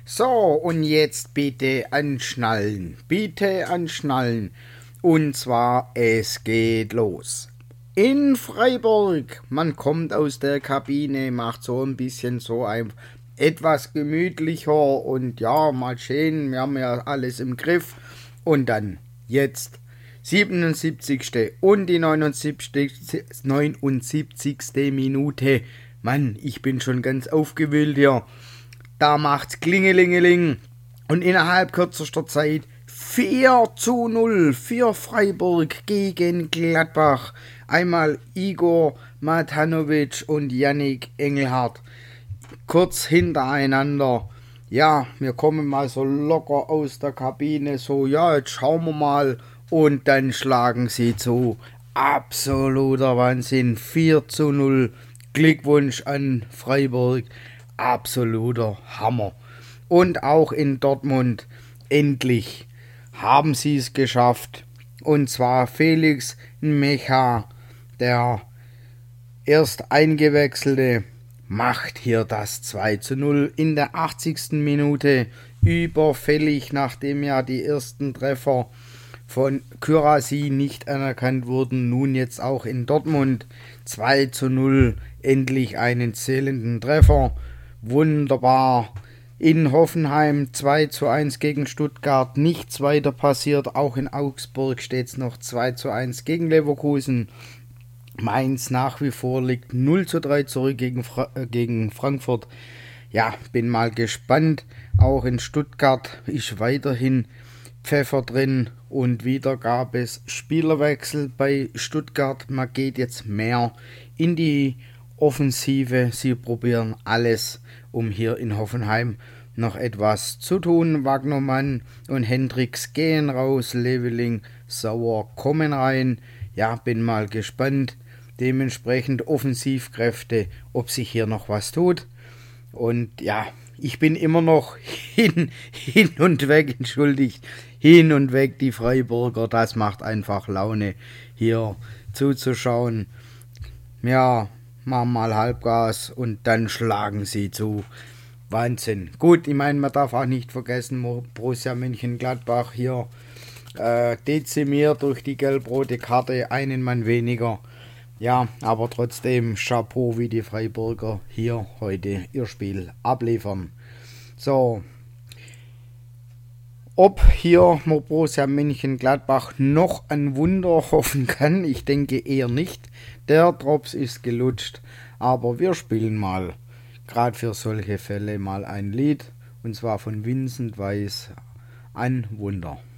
So, und jetzt bitte anschnallen. Bitte anschnallen. Und zwar, es geht los. In Freiburg. Man kommt aus der Kabine, macht so ein bisschen so ein etwas gemütlicher und ja, mal sehen, wir haben ja alles im Griff. Und dann jetzt 77. und die 79. Minute. Mann, ich bin schon ganz aufgewühlt hier. Da macht's Klingelingeling. Und innerhalb kürzester Zeit 4:0 für Freiburg gegen Gladbach. Einmal Igor Matanovic und Yannick Engelhardt. Kurz hintereinander. Ja, wir kommen mal so locker aus der Kabine. So, ja, jetzt schauen wir mal. Und dann schlagen sie zu. Absoluter Wahnsinn. 4:0. Glückwunsch an Freiburg. Absoluter Hammer. Und auch in Dortmund endlich haben sie es geschafft. Und zwar Felix Mecha, der erst eingewechselte, macht hier das 2:0 in der 80. Minute. Überfällig, nachdem ja die ersten Treffer von Kyrasi nicht anerkannt wurden. Nun jetzt auch in Dortmund 2:0. Endlich einen zählenden Treffer. Wunderbar. In Hoffenheim 2:1 gegen Stuttgart. Nichts weiter passiert. Auch in Augsburg steht es noch 2:1 gegen Leverkusen. Mainz nach wie vor liegt 0:3 zurück gegen Frankfurt. Ja, bin mal gespannt. Auch in Stuttgart ist weiterhin Pfeffer drin und wieder gab es Spielerwechsel bei Stuttgart. Man geht jetzt mehr in die Offensive. Sie probieren alles, um hier in Hoffenheim noch etwas zu tun. Wagnermann und Hendricks gehen raus. Leveling, Sauer kommen rein. Ja, bin mal gespannt. Dementsprechend Offensivkräfte, ob sich hier noch was tut. Und ja, ich bin immer noch hin und weg, entschuldigt, hin und weg die Freiburger. Das macht einfach Laune, hier zuzuschauen. Ja, machen mal Halbgas und dann schlagen sie zu. Wahnsinn. Gut, ich meine, man darf auch nicht vergessen, Borussia Mönchengladbach hier dezimiert durch die gelb-rote Karte, einen Mann weniger. Ja, aber trotzdem Chapeau, wie die Freiburger hier heute ihr Spiel abliefern. So, ob hier Borussia Mönchengladbach noch ein Wunder hoffen kann, ich denke eher nicht. Der Drops ist gelutscht, aber wir spielen mal, gerade für solche Fälle, mal ein Lied, und zwar von Vincent Weiss, ein Wunder.